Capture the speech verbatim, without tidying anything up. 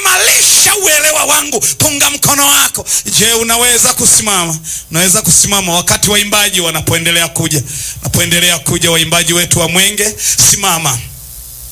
imarisha uelewa wangu. Punga mkono wako. Je, unaweza kusimama? Unaweza kusimama wakati waimbaji wanapoendelea kuja. Wanapoendelea kuja waimbaji wetu wa Mwenge, simama.